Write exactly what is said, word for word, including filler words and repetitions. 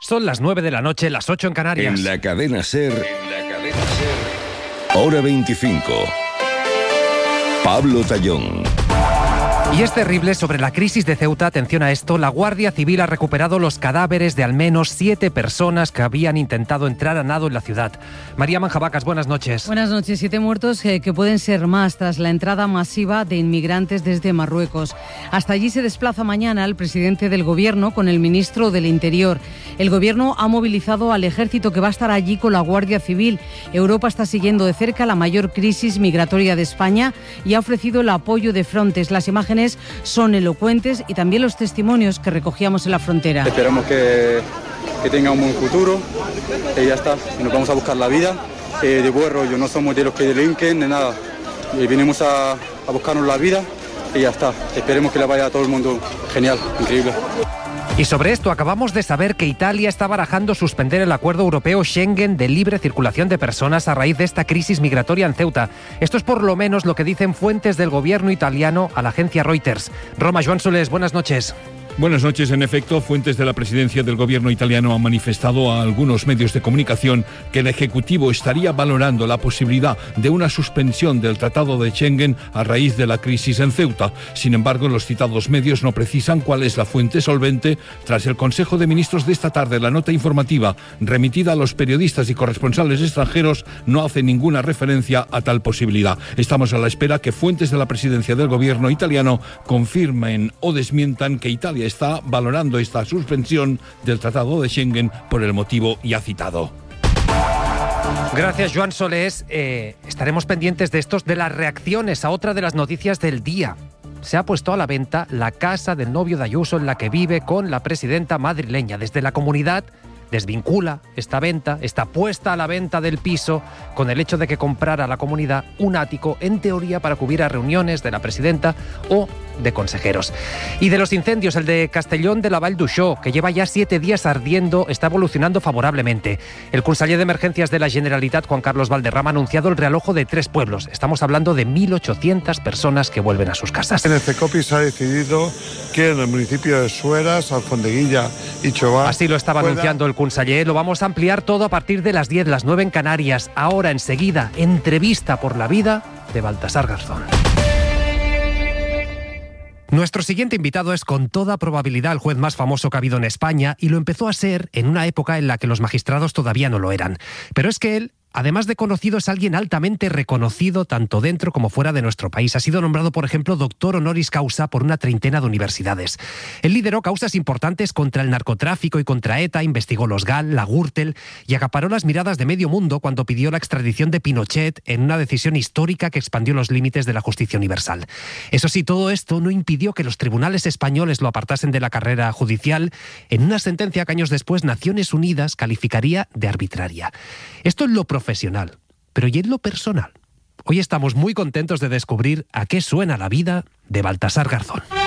Son las nueve de la noche, las ocho en Canarias. En la cadena SER, en la cadena SER, hora veinticinco. Pablo Tallón. Y es terrible sobre la crisis de Ceuta. Atención a esto, la Guardia Civil ha recuperado los cadáveres de al menos siete personas que habían intentado entrar a nado en la ciudad. María Manjabacas, buenas noches. Buenas noches. Siete muertos eh, que pueden ser más tras la entrada masiva de inmigrantes desde Marruecos. Hasta allí se desplaza mañana el presidente del Gobierno con el ministro del Interior. El Gobierno ha movilizado al ejército que va a estar allí con la Guardia Civil. Europa está siguiendo de cerca la mayor crisis migratoria de España y ha ofrecido el apoyo de Frontex. Las imágenes son elocuentes y también los testimonios que recogíamos en la frontera. Esperamos que, que tenga un buen futuro y ya está, nos vamos a buscar la vida. Eh, de buen rollo, no somos de los que delinquen ni nada. Eh, vinimos a, a buscarnos la vida y ya está. Esperemos que le vaya a todo el mundo genial, increíble. Y sobre esto acabamos de saber que Italia está barajando suspender el acuerdo europeo Schengen de libre circulación de personas a raíz de esta crisis migratoria en Ceuta. Esto es por lo menos lo que dicen fuentes del gobierno italiano a la agencia Reuters. Roma, Joan Solés, buenas noches. Buenas noches. En efecto, fuentes de la presidencia del gobierno italiano han manifestado a algunos medios de comunicación que el Ejecutivo estaría valorando la posibilidad de una suspensión del Tratado de Schengen a raíz de la crisis en Ceuta. Sin embargo, los citados medios no precisan cuál es la fuente solvente. Tras el Consejo de Ministros de esta tarde, la nota informativa remitida a los periodistas y corresponsales extranjeros no hace ninguna referencia a tal posibilidad. Estamos a la espera que fuentes de la presidencia del gobierno italiano confirmen o desmientan que Italia está valorando esta suspensión del Tratado de Schengen por el motivo ya citado. Gracias, Joan Solés. Eh, estaremos pendientes de estos, de las reacciones a otra de las noticias del día. Se ha puesto a la venta la casa del novio de Ayuso en la que vive con la presidenta madrileña. Desde la comunidad desvincula esta venta, esta puesta a la venta del piso con el hecho de que comprara la comunidad un ático, en teoría para que hubiera reuniones de la presidenta o de consejeros. Y de los incendios, el de Castellón de la Vall d'Uixó, que lleva ya siete días ardiendo, está evolucionando favorablemente. El conseller de Emergencias de la Generalitat, Juan Carlos Valderrama, ha anunciado el realojo de tres pueblos. Estamos hablando de mil ochocientas personas que vuelven a sus casas. En el CECOPI se ha decidido que en el municipio de Sueras, Alfondeguilla y Chobar... Así lo estaba pueda... anunciando el conseller. Lo vamos a ampliar todo a partir de las diez, las nueve en Canarias. Ahora, enseguida, entrevista por la vida de Baltasar Garzón. Nuestro siguiente invitado es con toda probabilidad el juez más famoso que ha habido en España y lo empezó a ser en una época en la que los magistrados todavía no lo eran. Pero es que él, además de conocido, es alguien altamente reconocido tanto dentro como fuera de nuestro país. Ha sido nombrado, por ejemplo, doctor honoris causa por una treintena de universidades. Él lideró causas importantes contra el narcotráfico y contra ETA, investigó los GAL, la Gürtel y acaparó las miradas de medio mundo cuando pidió la extradición de Pinochet en una decisión histórica que expandió los límites de la justicia universal. Eso sí, todo esto no impidió que los tribunales españoles lo apartasen de la carrera judicial en una sentencia que años después Naciones Unidas calificaría de arbitraria. Esto es lo profesional, pero ¿y en lo personal? Hoy estamos muy contentos de descubrir a qué suena la vida de Baltasar Garzón.